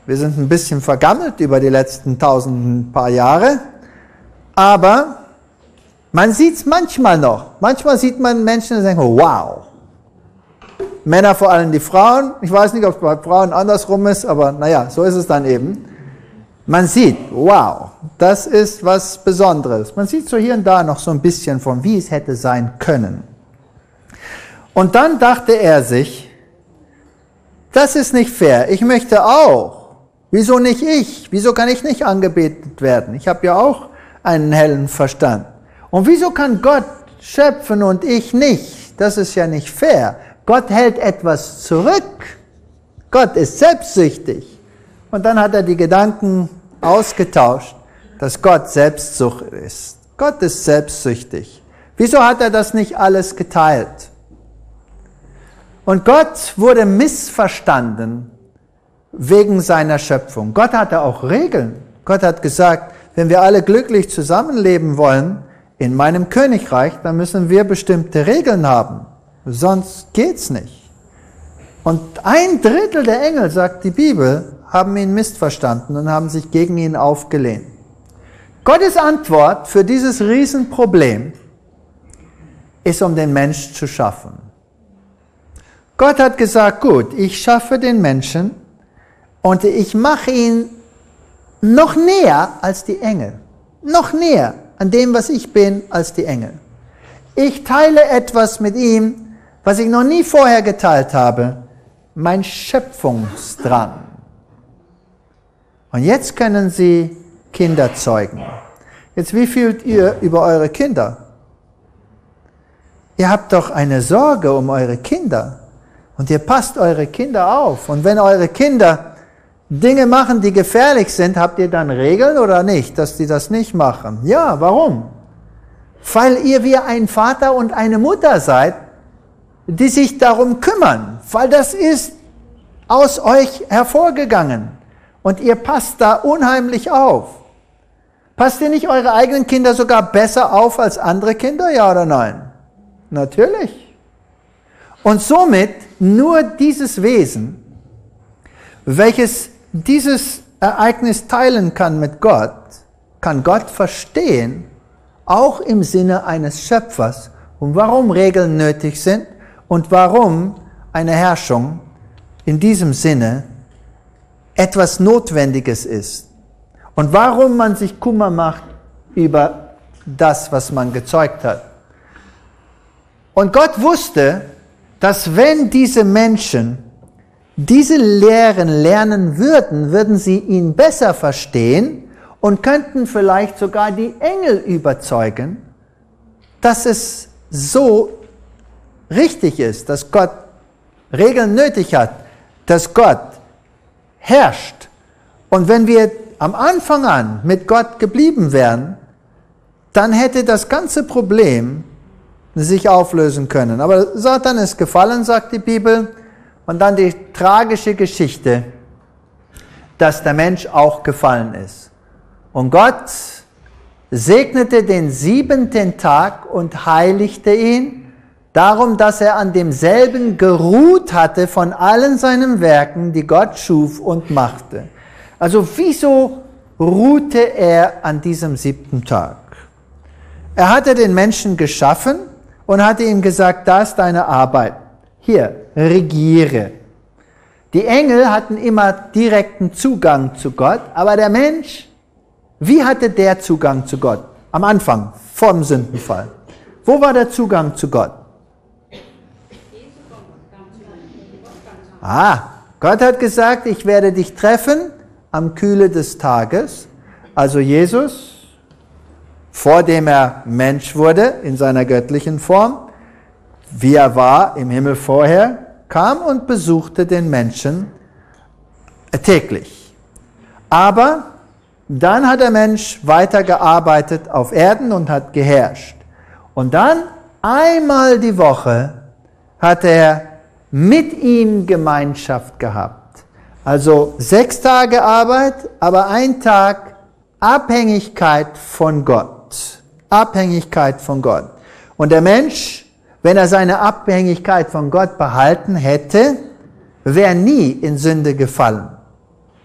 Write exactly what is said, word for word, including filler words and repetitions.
Wir sind ein bisschen vergammelt über die letzten tausend paar Jahre, aber man sieht es manchmal noch. Manchmal sieht man Menschen, die denken, wow. Männer, vor allem die Frauen. Ich weiß nicht, ob es bei Frauen andersrum ist, aber naja, so ist es dann eben. Man sieht, wow, das ist was Besonderes. Man sieht so hier und da noch so ein bisschen von, wie es hätte sein können. Und dann dachte er sich, das ist nicht fair. Ich möchte auch. Wieso nicht ich? Wieso kann ich nicht angebetet werden? Ich habe ja auch einen hellen Verstand. Und wieso kann Gott schöpfen und ich nicht? Das ist ja nicht fair. Gott hält etwas zurück. Gott ist selbstsüchtig. Und dann hat er die Gedanken ausgetauscht, dass Gott Selbstsucht ist. Gott ist selbstsüchtig. Wieso hat er das nicht alles geteilt? Und Gott wurde missverstanden wegen seiner Schöpfung. Gott hatte auch Regeln. Gott hat gesagt, wenn wir alle glücklich zusammenleben wollen in meinem Königreich, dann müssen wir bestimmte Regeln haben. Sonst geht's nicht. Und ein Drittel der Engel, sagt die Bibel, haben ihn missverstanden und haben sich gegen ihn aufgelehnt. Gottes Antwort für dieses Riesenproblem ist, um den Menschen zu schaffen. Gott hat gesagt, gut, ich schaffe den Menschen und ich mache ihn noch näher als die Engel. Noch näher an dem, was ich bin, als die Engel. Ich teile etwas mit ihm, was ich noch nie vorher geteilt habe, mein Schöpfungsdrang. Und jetzt können Sie Kinder zeugen. Jetzt, wie fühlt ihr über eure Kinder? Ihr habt doch eine Sorge um eure Kinder. Und ihr passt eure Kinder auf. Und wenn eure Kinder Dinge machen, die gefährlich sind, habt ihr dann Regeln oder nicht, dass die das nicht machen? Ja, warum? Weil ihr wie ein Vater und eine Mutter seid, die sich darum kümmern. Weil das ist aus euch hervorgegangen. Und ihr passt da unheimlich auf. Passt ihr nicht eure eigenen Kinder sogar besser auf als andere Kinder? Ja oder nein? Natürlich. Und somit nur dieses Wesen, welches dieses Ereignis teilen kann mit Gott, kann Gott verstehen, auch im Sinne eines Schöpfers, und warum Regeln nötig sind und warum eine Herrschung in diesem Sinne etwas Notwendiges ist. Und warum man sich Kummer macht über das, was man gezeugt hat. Und Gott wusste, dass wenn diese Menschen diese Lehren lernen würden, würden sie ihn besser verstehen und könnten vielleicht sogar die Engel überzeugen, dass es so richtig ist, dass Gott Regeln nötig hat, dass Gott herrscht. Und wenn wir am Anfang an mit Gott geblieben wären, dann hätte das ganze Problem sich auflösen können. Aber Satan ist gefallen, sagt die Bibel. Und dann die tragische Geschichte, dass der Mensch auch gefallen ist. Und Gott segnete den siebenten Tag und heiligte ihn, darum, dass er an demselben geruht hatte von allen seinen Werken, die Gott schuf und machte. Also wieso ruhte er an diesem siebten Tag? Er hatte den Menschen geschaffen und hatte ihm gesagt, da ist deine Arbeit. Hier, regiere. Die Engel hatten immer direkten Zugang zu Gott, aber der Mensch, wie hatte der Zugang zu Gott? Am Anfang, vor dem Sündenfall. Wo war der Zugang zu Gott? Ah, Gott hat gesagt, ich werde dich treffen am Kühle des Tages. Also Jesus, vor dem er Mensch wurde, in seiner göttlichen Form, wie er war im Himmel vorher, kam und besuchte den Menschen täglich. Aber dann hat der Mensch weitergearbeitet auf Erden und hat geherrscht. Und dann einmal die Woche hat er mit ihm Gemeinschaft gehabt. Also sechs Tage Arbeit, aber ein Tag Abhängigkeit von Gott. Abhängigkeit von Gott. Und der Mensch, wenn er seine Abhängigkeit von Gott behalten hätte, wäre nie in Sünde gefallen.